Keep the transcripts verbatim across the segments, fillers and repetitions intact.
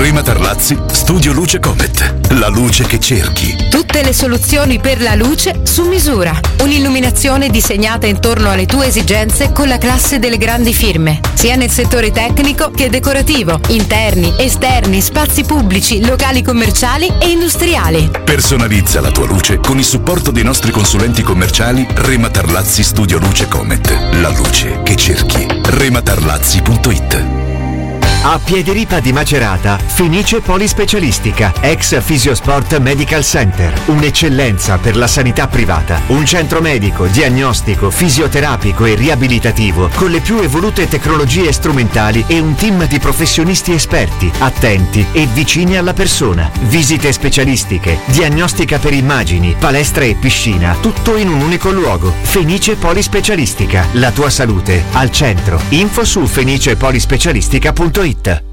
Rema Tarlazzi, Studio Luce Comet. La luce che cerchi. Tutte le soluzioni per la luce su misura. Un'illuminazione disegnata intorno alle tue esigenze con la classe delle grandi firme, sia nel settore tecnico che decorativo, interni, esterni, spazi pubblici, locali commerciali e industriali. Personalizza la tua luce con il supporto dei nostri consulenti commerciali Rema Tarlazzi Studio Luce Comet. La luce che cerchi. rema tarlazzi punto it. A Piediripa di Macerata, Fenice Polispecialistica, ex Fisiosport Medical Center. Un'eccellenza per la sanità privata. Un centro medico, diagnostico, fisioterapico e riabilitativo con le più evolute tecnologie strumentali e un team di professionisti esperti, attenti e vicini alla persona. Visite specialistiche, diagnostica per immagini, palestra e piscina, tutto in un unico luogo. Fenice Polispecialistica, la tua salute al centro. Info su fenice polispecialistica punto it.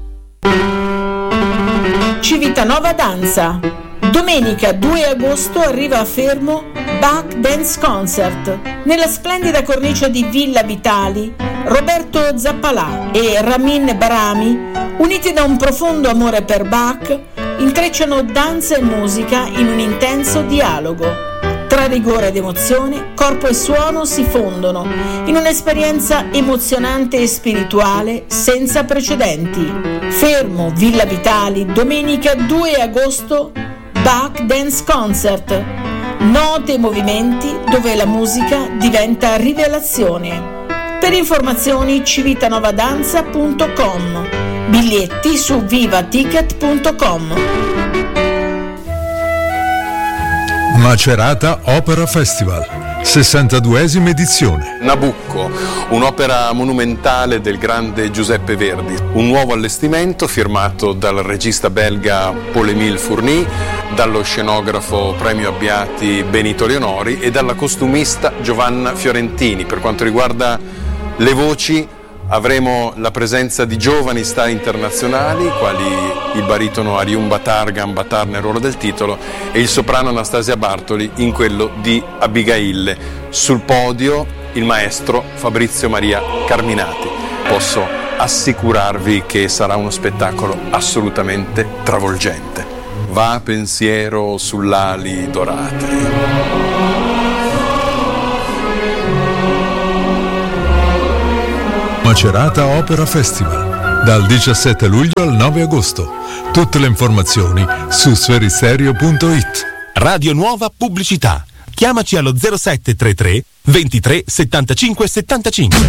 Civitanova Danza. Domenica due agosto arriva a Fermo Bach Dance Concert. Nella splendida cornice di Villa Vitali, Roberto Zappalà e Ramin Barami, uniti da un profondo amore per Bach, intrecciano danza e musica in un intenso dialogo. Tra rigore ed emozione, corpo e suono si fondono in un'esperienza emozionante e spirituale senza precedenti. Fermo, Villa Vitali, domenica due agosto, Bach Dance Concert. Note e movimenti dove la musica diventa rivelazione. Per informazioni civitanova-danza punto com. Biglietti su vivaticket punto com. Macerata Opera Festival, sessantaduesima edizione. Nabucco, un'opera monumentale del grande Giuseppe Verdi, un nuovo allestimento firmato dal regista belga Paul-Émile Fourny, dallo scenografo premio Abbiati Benito Leonori e dalla costumista Giovanna Fiorentini. Per quanto riguarda le voci, avremo la presenza di giovani star internazionali, quali il baritono Ariun Batar, Gambatar nel ruolo del titolo, e il soprano Anastasia Bartoli in quello di Abigail. Sul podio il maestro Fabrizio Maria Carminati. Posso assicurarvi che sarà uno spettacolo assolutamente travolgente. Va pensiero sull'ali dorate. Macerata Opera Festival, dal diciassette luglio al nove agosto. Tutte le informazioni su sferisterio punto it. Radio Nuova Pubblicità. Chiamaci allo zero sette tre tre ventitré settantacinque settantacinque.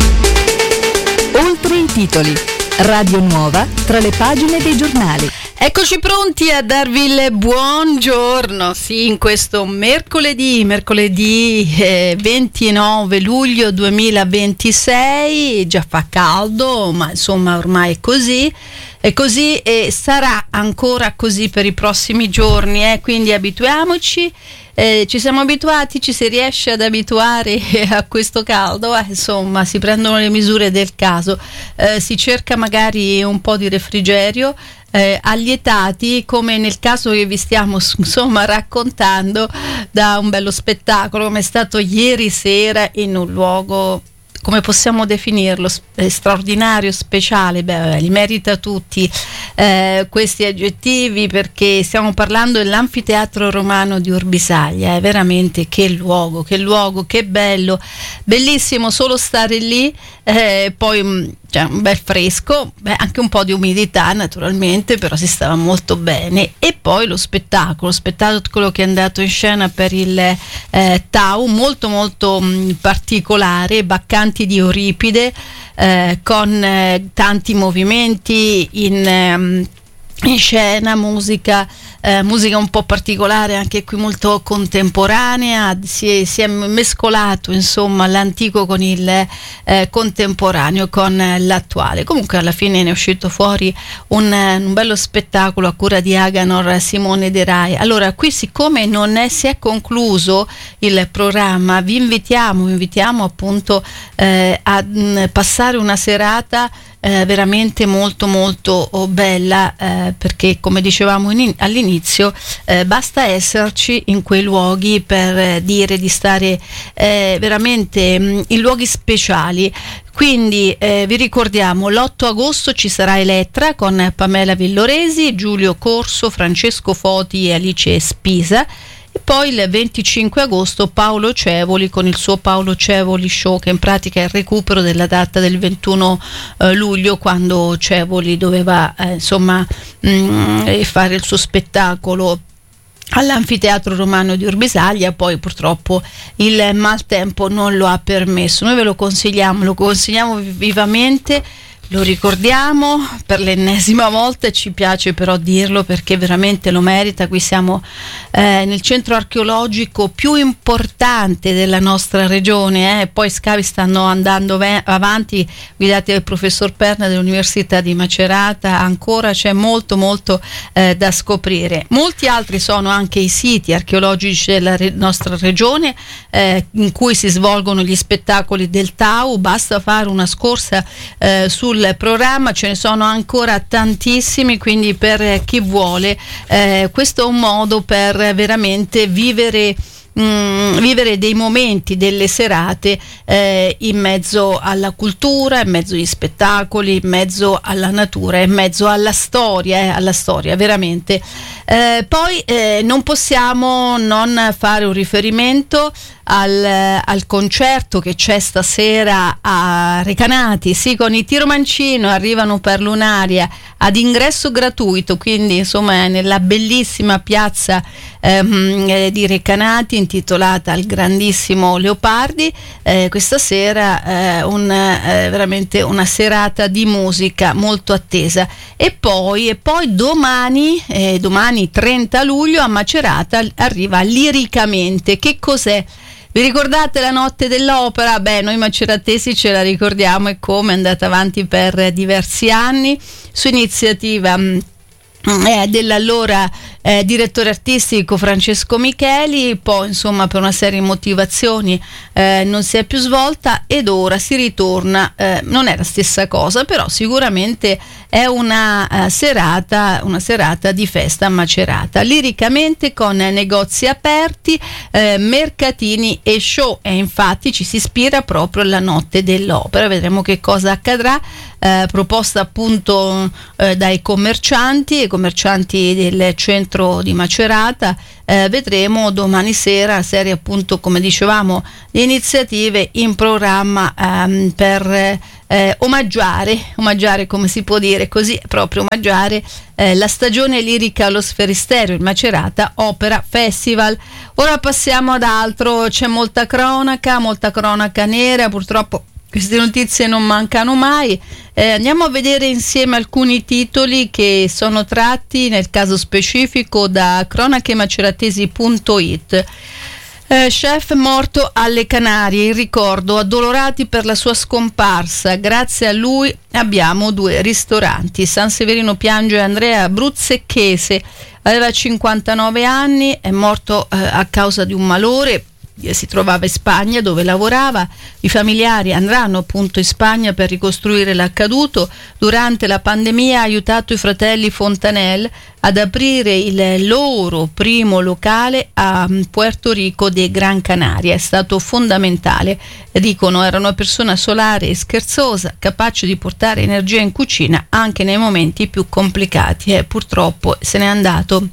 Oltre i titoli. Radio Nuova tra le pagine dei giornali. Eccoci pronti a darvi il buongiorno, sì, in questo mercoledì, mercoledì eh, ventinove luglio duemilaventisei, già fa caldo, ma insomma ormai è così, è così e sarà ancora così per i prossimi giorni, eh, quindi abituiamoci. Eh, ci siamo abituati, ci si riesce ad abituare a questo caldo, eh, insomma si prendono le misure del caso, eh, si cerca magari un po' di refrigerio, eh, allietati come nel caso che vi stiamo insomma raccontando da un bello spettacolo come è stato ieri sera in un luogo, come possiamo definirlo, eh, straordinario, speciale. Beh, li merita tutti eh, questi aggettivi, perché stiamo parlando dell'anfiteatro romano di Orbisaglia. È veramente che luogo, che luogo, che bello, bellissimo solo stare lì, eh, poi mh, c'è un bel fresco, beh, anche un po' di umidità naturalmente, però si stava molto bene. E poi lo spettacolo, spettacolo che è andato in scena per il eh, Tau, molto molto mh, particolare, Baccanti di Euripide, eh, con eh, tanti movimenti in, ehm, in scena, musica, eh, musica un po' particolare, anche qui molto contemporanea, si è, si è mescolato insomma l'antico con il eh, contemporaneo, con l'attuale. Comunque alla fine ne è uscito fuori un, un bello spettacolo a cura di Aganor Simone De Rai. Allora qui, siccome non è, si è concluso il programma, vi invitiamo, vi invitiamo appunto eh, a mh, passare una serata eh, veramente molto molto oh, bella, eh, perché come dicevamo in, all'inizio eh, basta esserci in quei luoghi per eh, dire di stare eh, veramente mh, in luoghi speciali. Quindi eh, vi ricordiamo, l'otto agosto ci sarà Elettra con Pamela Villoresi, Giulio Corso, Francesco Foti e Alice Spisa. E poi il venticinque agosto Paolo Cevoli con il suo Paolo Cevoli Show, che in pratica è il recupero della data del ventuno eh, luglio, quando Cevoli doveva eh, insomma mh, fare il suo spettacolo all'Anfiteatro Romano di Urbisaglia. Poi purtroppo il maltempo non lo ha permesso. Noi ve lo consigliamo, lo consigliamo vivamente. Lo ricordiamo per l'ennesima volta, ci piace però dirlo perché veramente lo merita. Qui siamo eh, nel centro archeologico più importante della nostra regione, eh. Poi scavi stanno andando ve- avanti, guidati dal professor Perna dell'Università di Macerata. Ancora c'è molto molto eh, da scoprire. Molti altri sono anche i siti archeologici della re- nostra regione eh, in cui si svolgono gli spettacoli del Tau. Basta fare una scorsa eh, sul programma, ce ne sono ancora tantissimi, quindi per chi vuole eh, questo è un modo per veramente vivere Mm, vivere dei momenti, delle serate eh, in mezzo alla cultura, in mezzo agli spettacoli, in mezzo alla natura, in mezzo alla storia, eh, alla storia veramente. Eh, poi eh, non possiamo non fare un riferimento al, al concerto che c'è stasera a Recanati, sì, con i Tiro Mancino, arrivano per Lunaria ad ingresso gratuito, quindi insomma nella bellissima piazza ehm, di Recanati, intitolata al grandissimo Leopardi. Eh, questa sera eh, un, eh, veramente una serata di musica molto attesa. E poi, e poi domani, eh, domani trenta luglio a Macerata arriva Liricamente. Che cos'è? Vi ricordate la notte dell'opera? Beh, noi maceratesi ce la ricordiamo, e come è andata avanti per diversi anni su iniziativa Eh, dell'allora eh, direttore artistico Francesco Micheli. Poi insomma per una serie di motivazioni eh, non si è più svolta, ed ora si ritorna. Eh, non è la stessa cosa, però sicuramente è una uh, serata una serata di festa a Macerata, Liricamente, con negozi aperti, eh, mercatini e show, e infatti ci si ispira proprio alla notte dell'opera. Vedremo che cosa accadrà. Eh, proposta appunto eh, dai commercianti e commercianti del centro di Macerata. Eh, vedremo domani sera, serie appunto, come dicevamo, di iniziative in programma ehm, per eh, omaggiare, omaggiare come si può dire così, proprio omaggiare eh, la stagione lirica allo Sferisterio, il Macerata Opera Festival. Ora passiamo ad altro, c'è molta cronaca, molta cronaca nera, purtroppo queste notizie non mancano mai. Eh, andiamo a vedere insieme alcuni titoli che sono tratti, nel caso specifico, da cronachemaceratesi punto it. Eh, chef morto alle Canarie, il ricordo, addolorati per la sua scomparsa. Grazie a lui abbiamo due ristoranti. San Severino piange Andrea Bruzzecchese, aveva cinquantanove anni, è morto eh, a causa di un malore. Si trovava in Spagna dove lavorava. I familiari andranno appunto in Spagna per ricostruire l'accaduto. Durante la pandemia ha aiutato i fratelli Fontanel ad aprire il loro primo locale a Puerto Rico de Gran Canaria. È stato fondamentale, dicono, era una persona solare e scherzosa, capace di portare energia in cucina anche nei momenti più complicati, e purtroppo se n'è andato.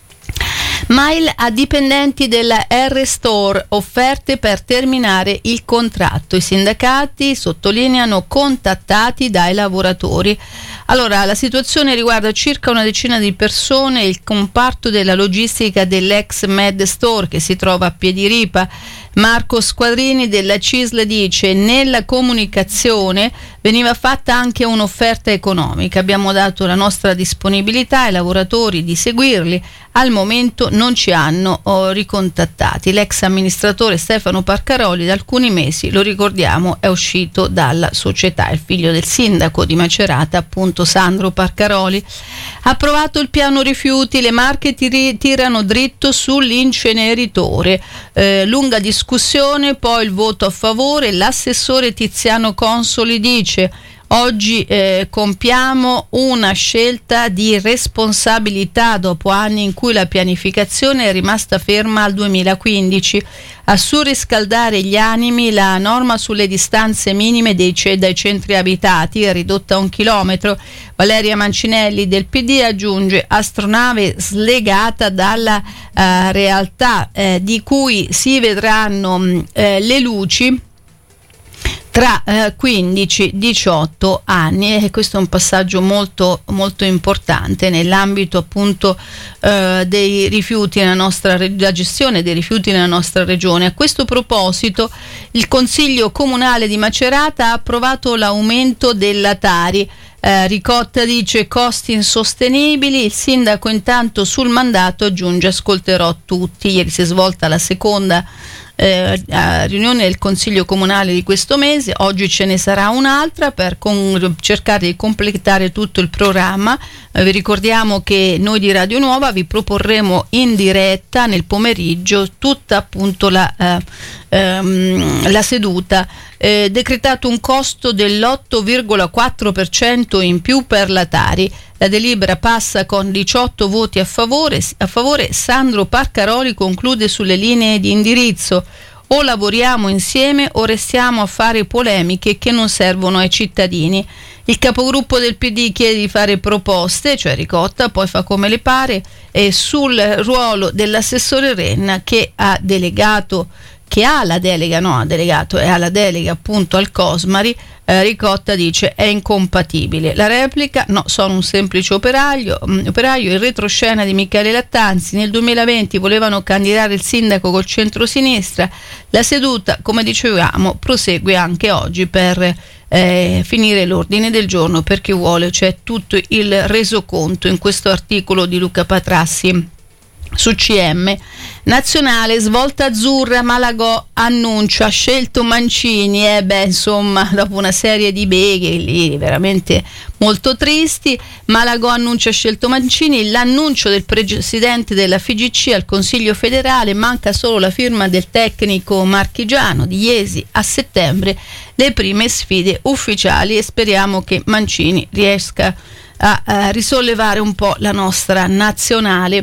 Mail a dipendenti della R-Store, offerte per terminare il contratto. I sindacati sottolineano contattati dai lavoratori. Allora, la situazione riguarda circa una decina di persone, il comparto della logistica dell'ex Med Store che si trova a Piediripa. Marco Squadrini della C I S L dice: nella comunicazione veniva fatta anche un'offerta economica, abbiamo dato la nostra disponibilità ai lavoratori di seguirli, al momento non ci hanno oh, ricontattati. L'ex amministratore Stefano Parcaroli da alcuni mesi, lo ricordiamo, è uscito dalla società. Il figlio del sindaco di Macerata, appunto Sandro Parcaroli, ha approvato il piano rifiuti, le Marche tiri, tirano dritto sull'inceneritore. Eh, lunga discussione, poi il voto a favore. L'assessore Tiziano Consoli dice: Oggi eh, compiamo una scelta di responsabilità dopo anni in cui la pianificazione è rimasta ferma al duemilaquindici. A surriscaldare gli animi la norma sulle distanze minime dei c- dai centri abitati è ridotta a un chilometro. Valeria Mancinelli del P D aggiunge: astronave slegata dalla eh, realtà eh, di cui si vedranno mh, eh, le luci tra eh, quindici diciotto anni, e questo è un passaggio molto molto importante nell'ambito appunto eh, dei rifiuti nella nostra la gestione dei rifiuti nella nostra regione. A questo proposito il Consiglio Comunale di Macerata ha approvato l'aumento della Tari. Eh, Ricotta dice costi insostenibili, il sindaco intanto sul mandato aggiunge ascolterò tutti. Ieri si è svolta la seconda Eh, a riunione del Consiglio Comunale di questo mese, oggi ce ne sarà un'altra per con, cercare di completare tutto il programma. Eh, vi ricordiamo che noi di Radio Nuova vi proporremo in diretta nel pomeriggio tutta appunto la, eh, ehm, la seduta. Eh, decretato un costo dell'otto virgola quattro per cento in più per la Tari. La delibera passa con diciotto voti a favore. A favore Sandro Parcaroli conclude sulle linee di indirizzo: o lavoriamo insieme o restiamo a fare polemiche che non servono ai cittadini. Il capogruppo del P D chiede di fare proposte, cioè Ricotta, poi fa come le pare, e sul ruolo dell'assessore Renna che ha delegato che ha la delega, no ha delegato, e ha la delega appunto al Cosmari. eh, Ricotta dice è incompatibile. La replica: no, sono un semplice operaio, mh, operaio. Il retroscena di Michele Lattanzi: nel duemilaventi volevano candidare il sindaco col centrosinistra. La seduta, come dicevamo, prosegue anche oggi per eh, finire l'ordine del giorno per chi vuole. C'è tutto il resoconto in questo articolo di Luca Patrassi su C M. Nazionale, svolta azzurra, Malagò annuncia, ha scelto Mancini. E eh beh, insomma, dopo una serie di beghe lì veramente molto tristi, Malagò annuncia, ha scelto Mancini. L'annuncio del presidente della F I G C al Consiglio federale, manca solo la firma del tecnico marchigiano di Iesi. A settembre le prime sfide ufficiali e speriamo che Mancini riesca a, a risollevare un po' la nostra nazionale.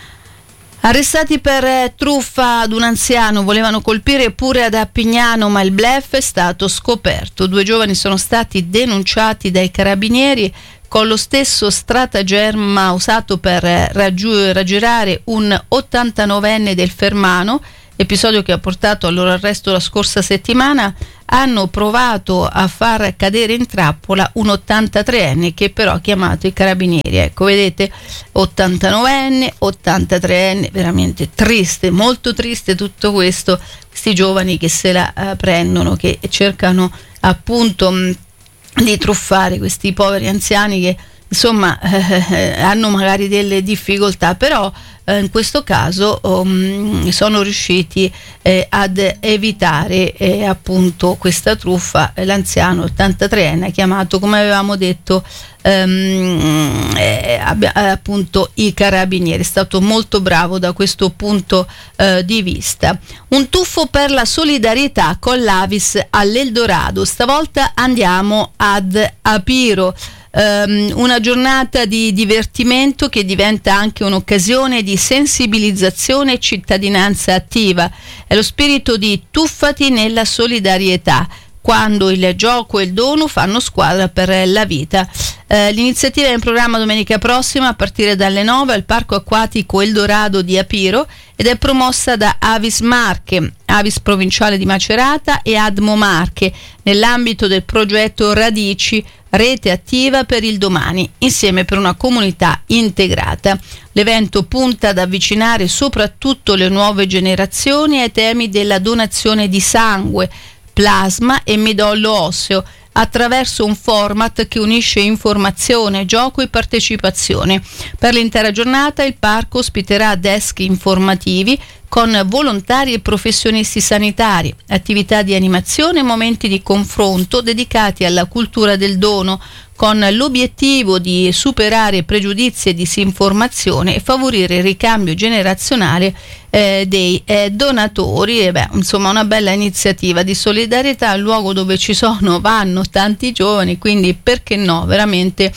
Arrestati per eh, truffa ad un anziano, volevano colpire pure ad Appignano, ma il bluff è stato scoperto. Due giovani sono stati denunciati dai carabinieri con lo stesso stratagemma usato per eh, raggiu- raggirare un ottantanovenne del Fermano, episodio che ha portato al loro arresto la scorsa settimana. Hanno provato a far cadere in trappola un ottantatreenne che però ha chiamato i carabinieri. Ecco, vedete, ottantanovenne, ottantatreenne, veramente triste, molto triste tutto questo, questi giovani che se la uh, prendono, che cercano appunto mh, di truffare questi poveri anziani che insomma eh, hanno magari delle difficoltà, però eh, in questo caso um, sono riusciti eh, ad evitare eh, appunto questa truffa. L'anziano ottantatreenne ha chiamato, come avevamo detto, um, eh, abbia, appunto i carabinieri. È stato molto bravo da questo punto eh, di vista. Un tuffo per la solidarietà con l'Avis all'Eldorado, stavolta andiamo ad Apiro. Um, una giornata di divertimento che diventa anche un'occasione di sensibilizzazione e cittadinanza attiva. È lo spirito di tuffati nella solidarietà, quando il gioco e il dono fanno squadra per la vita. Eh, l'iniziativa è in programma domenica prossima a partire dalle nove al Parco Acquatico Eldorado di Apiro ed è promossa da Avis Marche, Avis Provinciale di Macerata e Admo Marche nell'ambito del progetto Radici, rete attiva per il domani, insieme per una comunità integrata. L'evento punta ad avvicinare soprattutto le nuove generazioni ai temi della donazione di sangue, plasma e midollo osseo, attraverso un format che unisce informazione, gioco e partecipazione. Per l'intera giornata il parco ospiterà desk informativi, con volontari e professionisti sanitari, attività di animazione e momenti di confronto dedicati alla cultura del dono, con l'obiettivo di superare pregiudizi e disinformazione e favorire il ricambio generazionale eh, dei eh, donatori. E beh, insomma, una bella iniziativa di solidarietà, al luogo dove ci sono vanno tanti giovani, quindi perché no, veramente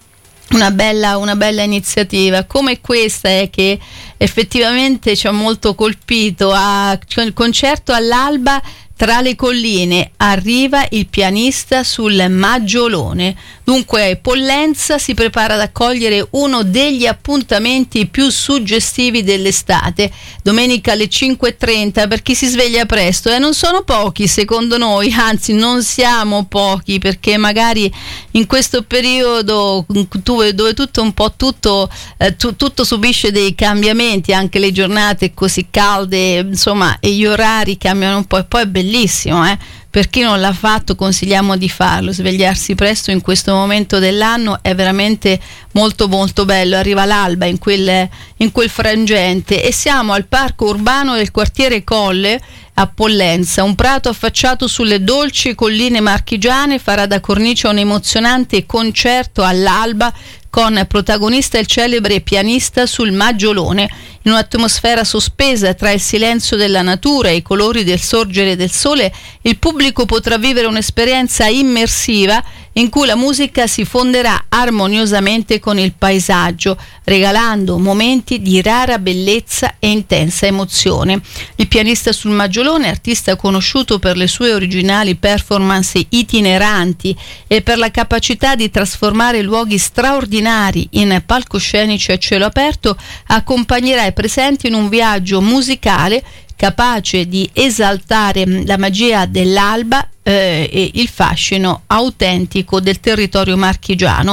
una bella, una bella iniziativa come questa è che effettivamente ci ha molto colpito. A il concerto all'alba tra le colline arriva il pianista sul Maggiolone. Dunque Pollenza si prepara ad accogliere uno degli appuntamenti più suggestivi dell'estate. Domenica alle cinque e trenta per chi si sveglia presto. E eh, non sono pochi secondo noi, anzi non siamo pochi, perché magari in questo periodo dove tutto un po' tutto, eh, tu, tutto subisce dei cambiamenti, anche le giornate così calde, insomma, e gli orari cambiano un po', e poi è bellissimo, eh? Per chi non l'ha fatto consigliamo di farlo, svegliarsi presto in questo momento dell'anno è veramente molto molto bello. Arriva l'alba in quel, in quel frangente e siamo al parco urbano del quartiere Colle a Pollenza. Un prato affacciato sulle dolci colline marchigiane farà da cornice un emozionante concerto all'alba con protagonista il celebre pianista sul Maggiolone. In un'atmosfera sospesa tra il silenzio della natura e i colori del sorgere del sole, il pubblico potrà vivere un'esperienza immersiva in cui la musica si fonderà armoniosamente con il paesaggio, regalando momenti di rara bellezza e intensa emozione. Il pianista sul Maggiolone, artista conosciuto per le sue originali performance itineranti e per la capacità di trasformare luoghi straordinari in palcoscenici a cielo aperto, accompagnerà i presenti in un viaggio musicale capace di esaltare la magia dell'alba eh, e il fascino autentico del territorio marchigiano.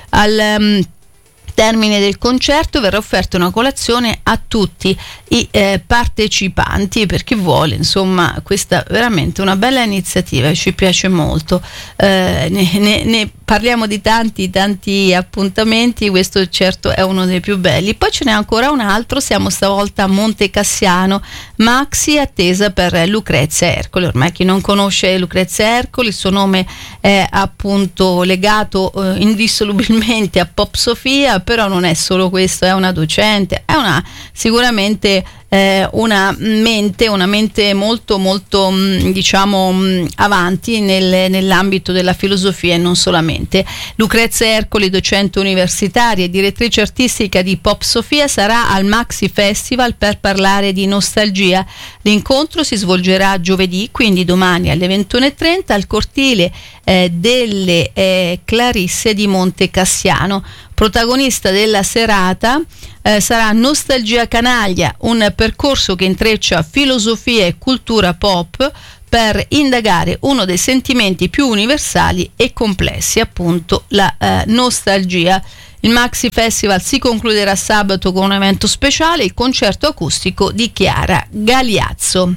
Al um, termine del concerto verrà offerta una colazione a tutti i eh, partecipanti, per chi vuole. Insomma, questa è veramente una bella iniziativa, ci piace molto. Eh, ne, ne, ne parliamo di tanti tanti appuntamenti, questo certo è uno dei più belli. Poi ce n'è ancora un altro, siamo stavolta a Monte Cassiano, Maxi attesa per Lucrezia Ercoli. Ormai chi non conosce Lucrezia Ercoli, il suo nome è appunto legato eh, indissolubilmente a Pop Sofia, però non è solo questo, è una docente, è una sicuramente eh, una mente, una mente molto molto mh, diciamo mh, avanti nel, nell'ambito della filosofia e non solamente. Lucrezia Ercoli, docente universitaria e direttrice artistica di Pop Sofia, sarà al Maxi Festival per parlare di nostalgia. L'incontro si svolgerà giovedì, quindi domani alle ventuno e trenta al cortile eh, delle eh, Clarisse di Monte Cassiano. Protagonista della serata eh, sarà Nostalgia Canaglia, un percorso che intreccia filosofia e cultura pop per indagare uno dei sentimenti più universali e complessi, appunto la eh, nostalgia. Il Maxi Festival si concluderà sabato con un evento speciale, il concerto acustico di Chiara Galiazzo.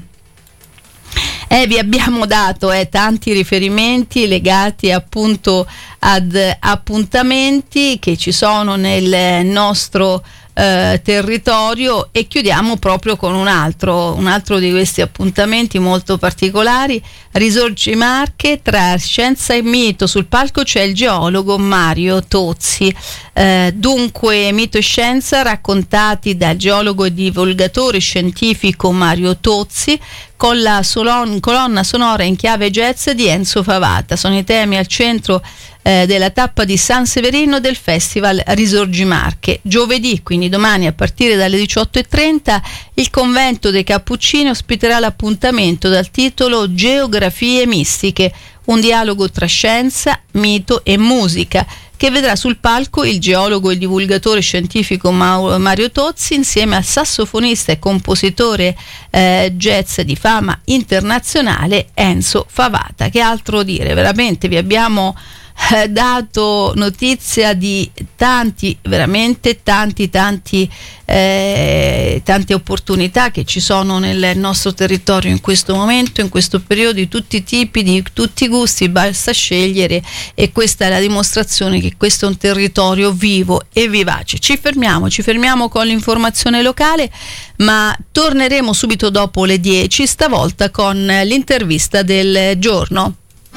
Eh, vi abbiamo dato eh, tanti riferimenti legati appunto ad appuntamenti che ci sono nel nostro eh, territorio, e chiudiamo proprio con un altro, un altro di questi appuntamenti molto particolari. Risorgi Marche, tra scienza e mito, sul palco c'è il geologo Mario Tozzi. Eh, dunque mito e scienza raccontati dal geologo e divulgatore scientifico Mario Tozzi, con la solon- colonna sonora in chiave jazz di Enzo Favata. Sono i temi al centro eh, della tappa di San Severino del Festival Risorgi Marche. Giovedì, quindi domani, a partire dalle diciotto e trenta, il convento dei Cappuccini ospiterà l'appuntamento dal titolo Geografie mistiche, un dialogo tra scienza, mito e musica, che vedrà sul palco il geologo e divulgatore scientifico Mario Tozzi insieme al sassofonista e compositore eh, jazz di fama internazionale Enzo Favata. Che altro dire? Veramente vi abbiamo eh, dato notizia di tanti, veramente tanti, tanti, eh, tante opportunità che ci sono nel nostro territorio in questo momento, in questo periodo, di tutti i tipi, di tutti i gusti, basta scegliere, e questa è la dimostrazione che questo è un territorio vivo e vivace. Ci fermiamo, ci fermiamo con l'informazione locale, ma torneremo subito dopo le dieci, stavolta con l'intervista del giorno.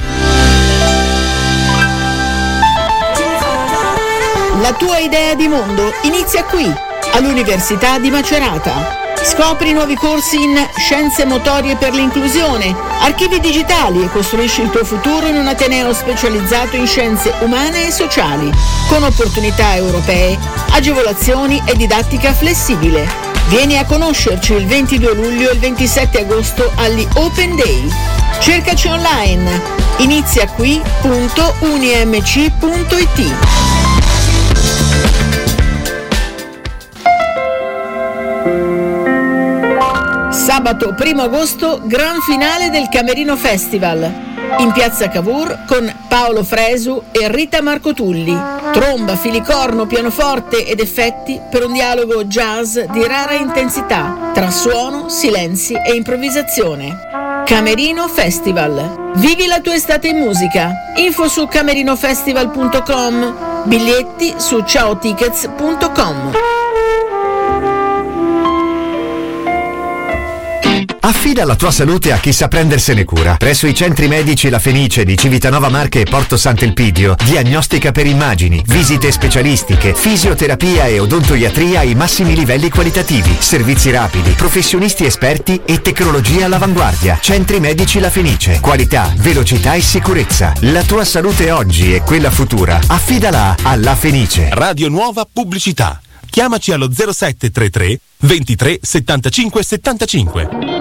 La tua idea di mondo inizia qui, all'Università di Macerata. Scopri nuovi corsi in Scienze Motorie per l'Inclusione, archivi digitali e costruisci il tuo futuro in un ateneo specializzato in scienze umane e sociali, con opportunità europee, agevolazioni e didattica flessibile. Vieni a conoscerci il ventidue luglio e il ventisette agosto agli Open Day. Cercaci online, iniziaqui punto unimc punto it. Sabato primo agosto, gran finale del Camerino Festival, in piazza Cavour con Paolo Fresu e Rita Marcotulli. Tromba, filicorno, pianoforte ed effetti per un dialogo jazz di rara intensità tra suono, silenzi e improvvisazione. Camerino Festival. Vivi la tua estate in musica. Info su camerinofestival punto com. Biglietti su ciaotickets punto com. Affida la tua salute a chi sa prendersene cura. Presso i centri medici La Fenice di Civitanova Marche e Porto Sant'Elpidio, diagnostica per immagini, visite specialistiche, fisioterapia e odontoiatria ai massimi livelli qualitativi, servizi rapidi, professionisti esperti e tecnologia all'avanguardia. Centri medici La Fenice. Qualità, velocità e sicurezza. La tua salute oggi e quella futura. Affidala a La Fenice. Radio Nuova Pubblicità. Chiamaci allo zero sette tre tre ventitré settantacinque settantacinque.